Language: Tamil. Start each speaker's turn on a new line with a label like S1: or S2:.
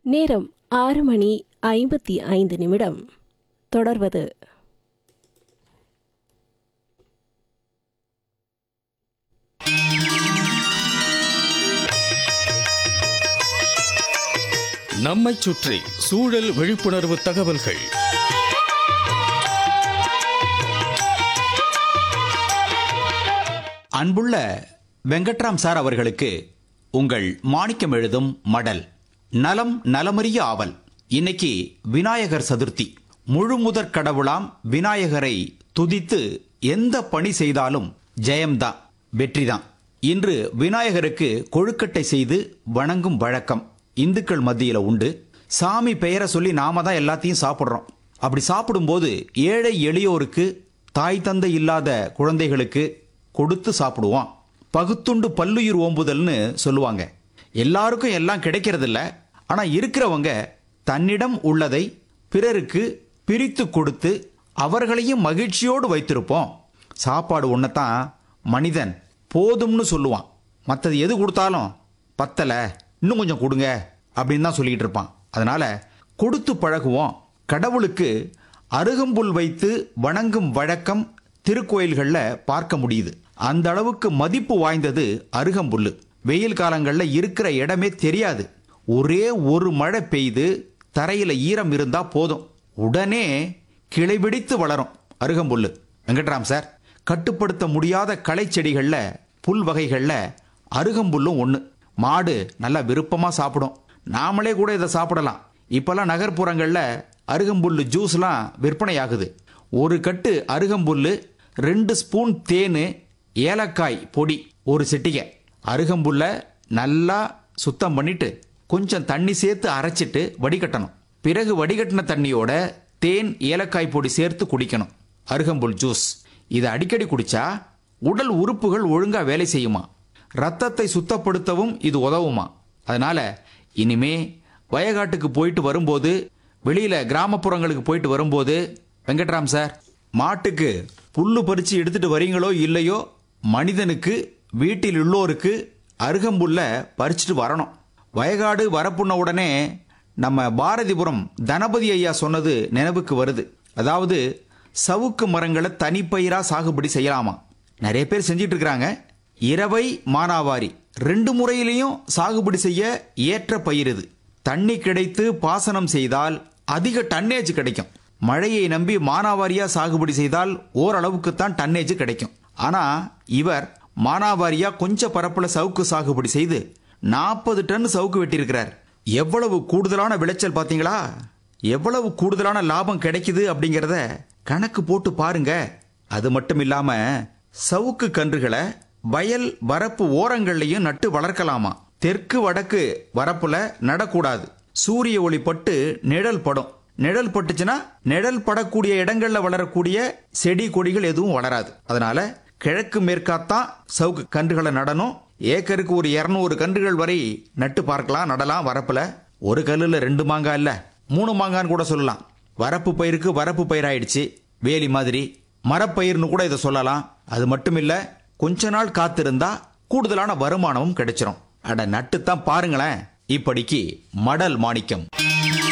S1: நேரம் 6:55. தொடர்வது
S2: நம்மைச் சுற்றி சூழல் விழிப்புணர்வு தகவல்கள்.
S3: அன்புள்ள வெங்கட்ராம் சார் அவர்களுக்கு உங்கள் மாணிக்கம் எழுதும் மடல். நலம் நலமறிய ஆவல். இன்னைக்கு விநாயகர் சதுர்த்தி. முழுமுதற் கடவுளாம் விநாயகரை துதித்து எந்த பணி செய்தாலும் ஜெயம்தான், வெற்றிதான். இன்று விநாயகருக்கு கொழுக்கட்டை செய்து வணங்கும் வழக்கம் இந்துக்கள் மத்தியில உண்டு. சாமி பெயரை சொல்லி நாம தான் எல்லாத்தையும் சாப்பிட்றோம். அப்படி சாப்பிடும்போது ஏழை எளியோருக்கு, தாய் தந்தை இல்லாத குழந்தைகளுக்கு கொடுத்து சாப்பிடுவோம். பகுத்துண்டு பல்லுயிர் ஓம்புதல்னு சொல்லுவாங்க. எல்லாருக்கும் எல்லாம் கிடைக்கிறதில்ல. ஆனா இருக்கிறவங்க தன்னிடம் உள்ளதை பிறருக்கு பிரித்து கொடுத்து அவர்களையும் மகிழ்ச்சியோடு வைத்திருப்போம். சாப்பாடு ஒன்னதான் மனிதன் போதும்னு சொல்லுவான். மற்றது எது கொடுத்தாலும் பத்தல, இன்னும் கொஞ்சம் கொடுங்க அப்படின்னு தான் சொல்லிட்டு இருப்பான். அதனால கொடுத்து பழகுவோம். கடவுளுக்கு அருகம்புல் வைத்து வணங்கும் வழக்கம் திருக்கோயில்களில் பார்க்க முடியுது. அந்த அளவுக்கு மதிப்பு வாய்ந்தது அருகம்புல்லு. வெயில் காலங்களில் இருக்கிற இடமே தெரியாது. ஒரே ஒரு மழை பெய்து தரையில ஈரம் இருந்தா போதும், உடனே கிளை பிடித்து வளரும் அருகம்புல்லு. வெங்கட்ராம் சார், கட்டுப்படுத்த முடியாத களை செடிகள்ல புல் வகைகள்ல அருகம்புல்லும் ஒன்று. மாடு நல்லா விருப்பமா சாப்பிடும். நாமளே கூட இதை சாப்பிடலாம். இப்பெல்லாம் நகர்ப்புறங்கள்ல அருகம்புல்லு ஜூஸ்லாம் விற்பனை ஆகுது. ஒரு கட்டு அருகம்புல்லு, 2 ஸ்பூன் தேன், ஏலக்காய் பொடி, ஒரு சிட்டிகை. அருகம்புல்ல நல்லா சுத்தம் பண்ணிட்டு கொஞ்சம் தண்ணி சேர்த்து அரைச்சிட்டு வடிகட்டணும். பிறகு வடிகட்டின தண்ணியோட தேன், ஏலக்காய் பொடி சேர்த்து குடிக்கணும் அருகம்புல் ஜூஸ். இதை அடிக்கடி குடிச்சா உடல் உறுப்புகள் ஒழுங்கா வேலை செய்யுமா. ரத்தத்தை சுத்தப்படுத்தவும் இது உதவுமா. அதனால இனிமே வயக்காட்டுக்கு போயிட்டு வரும்போது, வெளியில கிராமப்புறங்களுக்கு போயிட்டு வரும்போது, வெங்கட்ராம் சார், மாட்டுக்கு புல்லு பறிச்சு எடுத்துட்டு வரீங்களோ இல்லையோ, மனிதனுக்கு வீட்டில் உள்ளோருக்கு அருகம்புல்ல பறிச்சுட்டு வரணும். வயக்காடு வரப்புண்ண உடனே நம்ம பாரதிபுரம் தனபதி ஐயா சொன்னது நினைவுக்கு வருது. அதாவது சவுக்கு மரங்களை தனிப்பயிரா சாகுபடி செய்யலாமா. நிறைய பேர் செஞ்சிட்டு இருக்கிறாங்க. இரவை மானாவாரி 2 முறையிலையும் சாகுபடி செய்ய ஏற்ற பயிர் இது. தண்ணி கிடைத்து பாசனம் செய்தால் அதிக டன்னேஜ் கிடைக்கும். மழையை நம்பி மானாவாரியா சாகுபடி செய்தால் ஓரளவுக்குத்தான் டன்னேஜ் கிடைக்கும். ஆனா இவர் மானாவாரியா கொஞ்சம் பரப்புல சவுக்கு சாகுபடி செய்து 40 டன் சவுக்கு வெட்டியிருக்கிறார். எவ்வளவு கூடுதலான விளைச்சல் பாத்தீங்களா? எவ்வளவு கூடுதலான லாபம் கிடைக்குது அப்படிங்கிறத கணக்கு போட்டு பாருங்க. அது மட்டும் இல்லாம சவுக்கு கன்றுகளை வயல் வரப்பு ஓரங்கள்லையும் நட்டு வளர்க்கலாமா. தெற்கு வடக்கு வரப்புல நடக்கூடாது. சூரிய ஒளி பட்டு நிழல் படும். நிழல் பட்டுச்சுன்னா நிழல் படக்கூடிய இடங்கள்ல வளரக்கூடிய செடி கொடிகள் எதுவும் வளராது. அதனால கிழக்கு மேற்காத்தான் சவுக்கு கன்றுகளை நடணும். ஏக்கருக்கு ஒரு 200 கன்றுகள் வரை நட்டு பார்க்கலாம், நடலாம். வரப்புல ஒரு கல்லுல 2 மாங்காய் இல்ல 3 மாங்கான்னு கூட சொல்லலாம். வரப்பு பயிருக்கு வரப்பு பயிராயிடுச்சு. வேலி மாதிரி மரப்பயிர்னு கூட இதை சொல்லலாம். அது மட்டும் இல்ல, கொஞ்ச நாள் காத்திருந்தா கூடுதலான வருமானமும் கிடைச்சிரும். அட நட்டுத்தான் பாருங்களேன். இப்படிக்கு மடல் மாணிக்கம்.